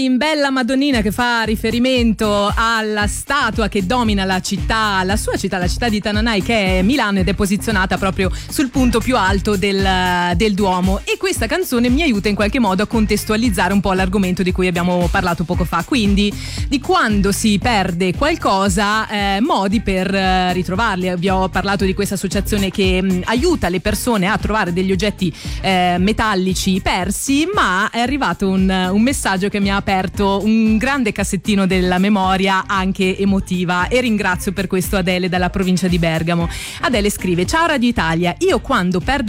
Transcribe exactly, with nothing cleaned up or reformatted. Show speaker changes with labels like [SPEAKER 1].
[SPEAKER 1] in Bella Madonnina, che fa riferimento alla statua che domina la città, la sua città, la città di Tananai, che è Milano, ed è posizionata proprio sul punto più alto del, del Duomo. E questa canzone mi aiuta in qualche modo a contestualizzare un po' l'argomento di cui abbiamo parlato poco fa, quindi di quando si perde qualcosa, eh, modi per eh, ritrovarli. Vi ho parlato di questa associazione che mh, aiuta le persone a trovare degli oggetti eh, metallici persi, ma è arrivato un, un messaggio che mi ha aperto un grande cassettino della memoria, anche emotiva, e ringrazio per questo Adele dalla provincia di Bergamo. Adele scrive: ciao Radio Italia, io quando perdo